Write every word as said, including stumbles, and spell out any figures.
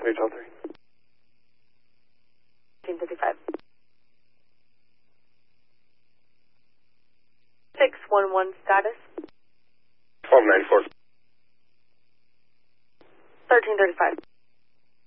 H L three. thirteen fifty-five. six one one status. twelve ninety-four. thirteen thirty-five.